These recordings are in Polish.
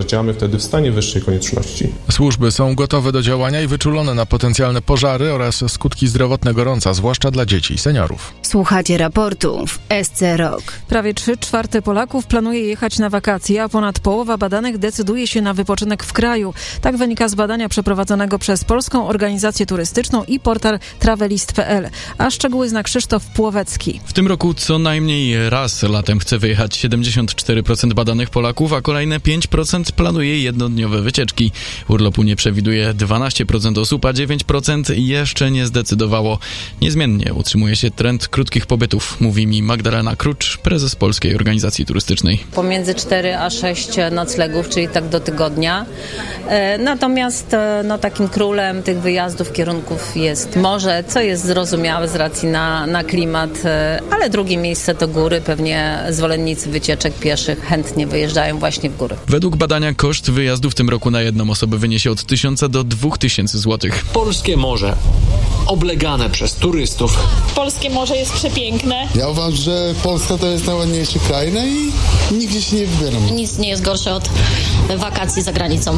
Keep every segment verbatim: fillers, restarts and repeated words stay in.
działamy wtedy w stanie wyższej konieczności. Służby są gotowe do działania i wyczulone na potencjalne pożary oraz skutki zdrowotne gorąca, zwłaszcza dla dzieci i seniorów. Słuchacie raportu w S C Rok. Prawie trzy czwarte Polaków planuje jechać na wakacje, a ponad połowa badanych decyduje się na wypoczynek w kraju. Tak wynika z badania przeprowadzonego przez Polską Organizację Turystyczną i portal travelist kropka p l. A szczegóły zna Krzysztof Płowecki. W tym roku co najmniej raz latem chce wyjechać siedemdziesiąt cztery procent badanych Polaków, a kolejne pięć procent planuje jednodniowe wycieczki. Urlopu nie przewiduje dwanaście procent osób, a dziewięć procent jeszcze nie zdecydowało. Niezmiennie utrzymuje się trend krótkich pobytów, mówi mi Magdalena Krucz, prezes Polskiej Organizacji Turystycznej. Pomiędzy cztery a sześć noclegów, czyli tak do tygodnia. Natomiast no, takim królem tych wyjazdów, kierunków jest morze, co jest zrozumiałe z racji na, na klimat, ale drugie miejsce to góry. Pewnie zwolennicy wycieczek pieszych chętnie wyjeżdżają właśnie w góry. Według badania koszt wyjazdu w tym roku na jedną osobę wyniesie od tysiąca do dwóch tysięcy złotych. Polskie morze oblegane przez turystów. Polskie morze jest przepiękne. Ja uważam, że Polska to jest najładniejszy kraj, no i nigdzie się nie wybieram. Nic nie jest gorsze od wakacji za granicą.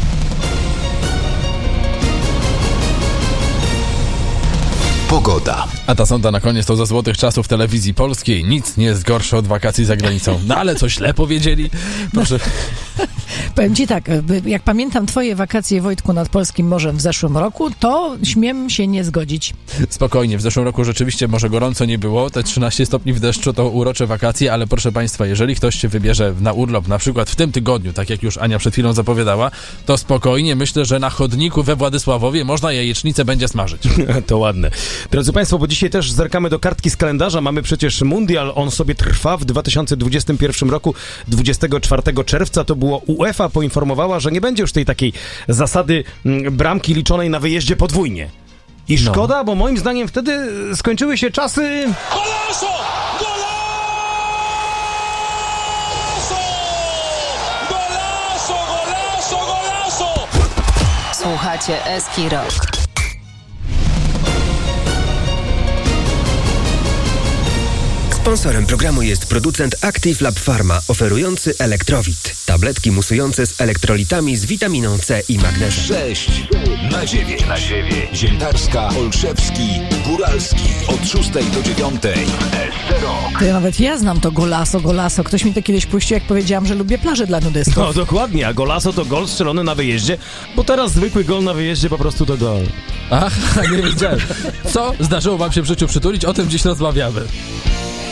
Pogoda. A ta sonda na koniec to za złotych czasów telewizji polskiej. Nic nie jest gorsze od wakacji za granicą. No ale co źle powiedzieli? Proszę. Powiem ci tak, jak pamiętam twoje wakacje, Wojtku, nad polskim morzem w zeszłym roku, to śmiem się nie zgodzić. Spokojnie, w zeszłym roku rzeczywiście może gorąco nie było, te trzynaście stopni w deszczu to urocze wakacje, ale proszę państwa, jeżeli ktoś się wybierze na urlop, na przykład w tym tygodniu, tak jak już Ania przed chwilą zapowiadała, to spokojnie, myślę, że na chodniku we Władysławowie można jajecznicę będzie smażyć. To ładne. Drodzy państwo, bo dzisiaj też zerkamy do kartki z kalendarza, mamy przecież mundial, on sobie trwa w dwa tysiące dwudziestym pierwszym roku, dwudziestego czwartego czerwca, to było UEFA poinformowała, że nie będzie już tej takiej zasady m, bramki liczonej na wyjeździe podwójnie. I no. Szkoda, bo moim zdaniem wtedy skończyły się czasy... Golazo! Golazo! Golazo! Golazo! Golazo! Słuchacie S C Rok. Sponsorem programu jest producent Active Lab Pharma, oferujący Elektrowit. Tabletki musujące z elektrolitami z witaminą C i magnezem. sześć na dziewięć. Na dziewięć. Ziętarska, Olszewski, Góralski. Od szóstej do dziewiątej. To ja nawet ja znam to golaso, golaso. Ktoś mi to kiedyś puścił, jak powiedziałam, że lubię plażę dla nudystów. No dokładnie, a golaso to gol strzelony na wyjeździe, bo teraz zwykły gol na wyjeździe po prostu to gol. Ach, nie wiedziałem. Co zdarzyło wam się w życiu przytulić? O tym dziś rozmawiamy.